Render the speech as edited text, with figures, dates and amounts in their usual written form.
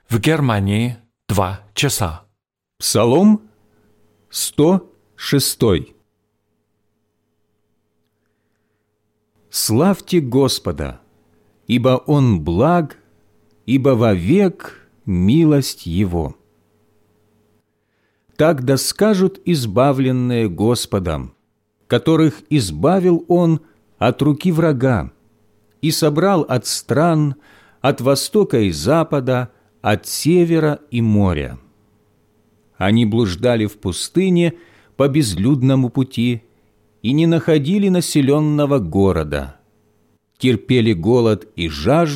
В Германии 2 часа. Псалом 106. Славьте Господа, ибо Он благ, ибо вовек милость Его. Так да скажут избавленные Господом, которых избавил Он от руки врага и собрал от стран, от востока и запада, от севера и моря. Они блуждали в пустыне по безлюдному пути и не находили населенного города, терпели голод и жажду,